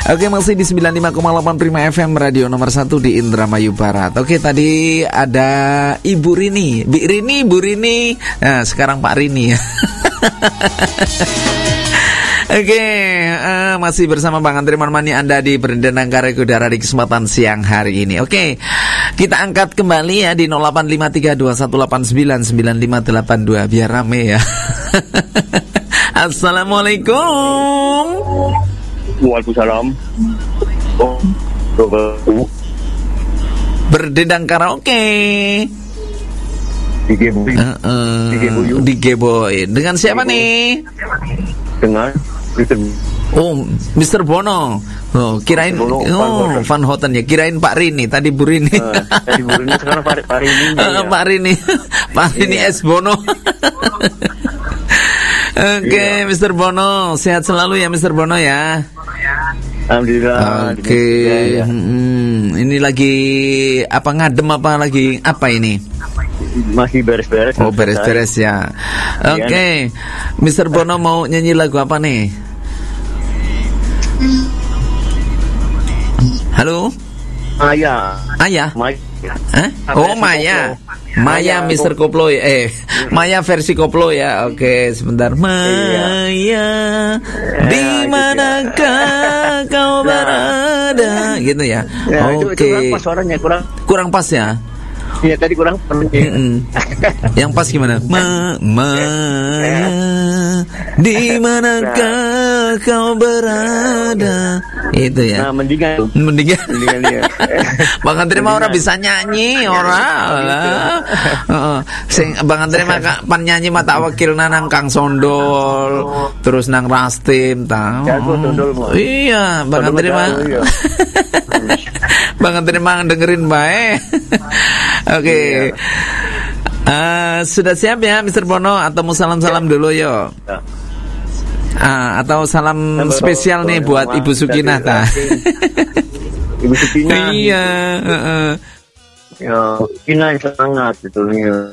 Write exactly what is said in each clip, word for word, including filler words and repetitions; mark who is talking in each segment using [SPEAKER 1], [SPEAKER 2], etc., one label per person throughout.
[SPEAKER 1] Oke, masih di sembilan puluh lima koma delapan Prima F M, radio nomor satu di Indramayu Barat. Oke, tadi ada Ibu Rini, Bi Rini, Bu Rini. Nah, sekarang Pak Rini. Oke, uh, masih bersama Bang Andri Manmani Anda di Berdendang Karek Udara di kesempatan siang hari ini. Oke, kita angkat kembali ya di nol delapan lima tiga dua satu delapan sembilan sembilan lima delapan dua biar rame ya. Assalamualaikum.
[SPEAKER 2] Waalaikumsalam. Oh,
[SPEAKER 1] Berdendang karaoke.
[SPEAKER 2] Digeboy.
[SPEAKER 1] Uh, uh, Digeboy. Dengan siapa nih?
[SPEAKER 2] Dengan Mister
[SPEAKER 1] Oh, Mister Bono. Oh, kirain
[SPEAKER 2] Bono,
[SPEAKER 1] oh, Van Houten ya. Kirain Pak Rini, tadi Bu Rini.
[SPEAKER 2] Uh, tadi Bu Rini, sekarang Pak, Pak Rini.
[SPEAKER 1] Uh, ya. Pak Rini. Pak Rini yeah. S Bono. Oke, okay, yeah. Mister Bono, sehat selalu ya Mister Bono ya.
[SPEAKER 2] Alhamdulillah.
[SPEAKER 1] Oke. Okay. Ya. Hmm, ini lagi apa ngadem apa lagi apa ini?
[SPEAKER 2] Masih beres-beres.
[SPEAKER 1] Oh, beres-beres ya. Oke. Okay. Mister Bono mau nyanyi lagu apa nih? Halo?
[SPEAKER 2] Ayah.
[SPEAKER 1] Ayah?
[SPEAKER 2] Maya.
[SPEAKER 1] Hah? Oh, Maya. Maya, Mister Koplo ya. Eh, Maya versi Koplo ya. Oke, sebentar. Maya, di manakah kau berada? Gitu ya. Oke.
[SPEAKER 2] Kurang pas suaranya, kurang.
[SPEAKER 1] Kurang pas ya.
[SPEAKER 2] Iya, tadi kurang.
[SPEAKER 1] Yang pas gimana? Ma, Maya, di manakah kau berada? Itu ya.
[SPEAKER 2] Nah, mendingan.
[SPEAKER 1] Mendingan.
[SPEAKER 2] Mendingan ya.
[SPEAKER 1] Bang Andri mah orang bisa nyanyi, orang. Heeh. Sing Bang Andri mah pan nyanyi mah tak wakil nang Kang Sondol, terus nang Rastim tahu. Iya, Bang Andri mah. Bang Andri mah dengerin bae. Oke. Uh, sudah siap ya Mister Bono atau mau salam-salam dulu yo? Ah, atau salam spesial nih buat Ibu Sukinah ta.
[SPEAKER 2] Ibu Sukinah.
[SPEAKER 1] Iya, heeh.
[SPEAKER 2] Ya, Sukinah sangat betulnya.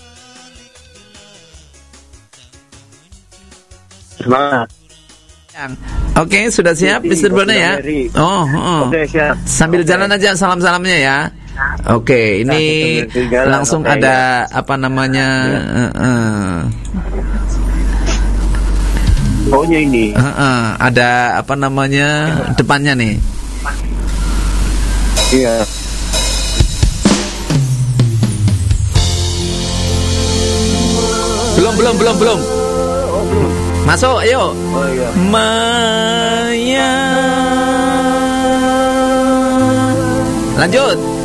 [SPEAKER 2] Semangat.
[SPEAKER 1] Oke, sudah siap Mister Bono ya? Oh, oh.
[SPEAKER 2] Oke, siap.
[SPEAKER 1] Sambil jalan aja salam-salamnya ya. Oke, ini langsung ada apa namanya? Heeh.
[SPEAKER 2] Pokoknya ini.
[SPEAKER 1] Uh, uh, ada apa namanya depannya nih?
[SPEAKER 2] Iya.
[SPEAKER 1] Belum belum belum belum. Masuk, ayo.
[SPEAKER 2] Oh iya.
[SPEAKER 1] Maya. Lanjut.